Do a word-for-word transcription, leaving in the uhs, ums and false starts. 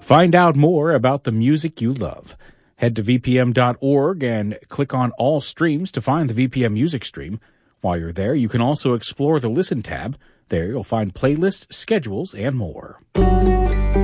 Find out more about the music you love. Head to v p m dot org and click on All Streams to find the V P M music stream. While you're there, you can also explore the Listen tab. There you'll find playlists, schedules, and more.